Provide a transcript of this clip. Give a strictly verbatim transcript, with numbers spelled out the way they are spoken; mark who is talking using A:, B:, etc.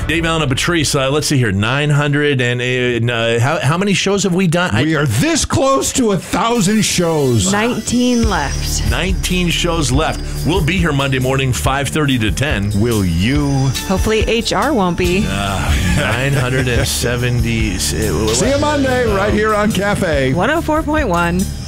A: Dave Allen and Patrice, uh, let's see here, nine hundred and uh, how, how many shows have we done?
B: We I, are this close to a thousand shows.
C: nineteen left.
A: nineteen shows left. We'll be here Monday morning, five thirty to ten.
B: Will you?
C: Hopefully H R won't be.
A: Uh, nine hundred seventy.
B: See you Monday right here on Cafe.
C: one oh four point one.